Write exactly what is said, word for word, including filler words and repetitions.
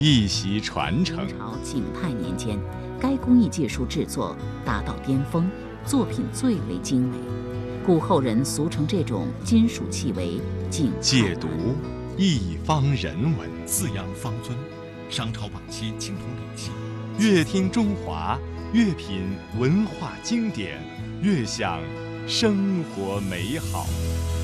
一袭传承。 明朝景泰年间，该工艺技术制作达到巅峰，作品最为精美，故后人俗称这种金属器为景泰戒毒一方人文， 四羊方尊，商朝晚期青铜礼器。 越听中华，越品文化经典，越享生活美好。